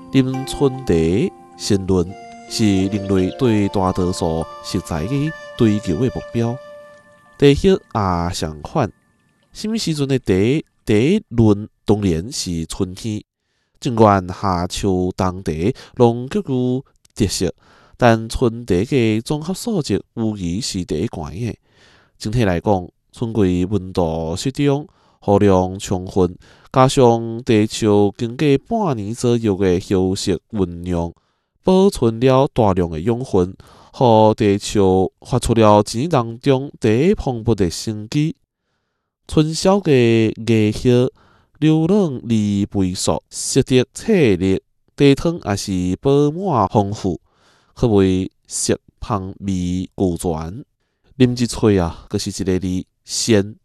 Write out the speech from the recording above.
啉春茶先论是人类对大多数食材的追求的目标。茶叶也相反，什么时阵的茶论当然是春天。尽管夏秋冬茶拢各有特色，但春茶的综合素质无疑是第一悬的。整体来讲，春季温度适中，雨量充分，加上地树经过半年左右的休息酝酿，保存了大量的养分，互地树发出了钱当中第一蓬勃的生机。春晓的叶叶流浪而肥硕，色泽翠绿，茶汤也是饱满丰富，可谓色香味俱全。啉一喙啊，就是一个字鲜。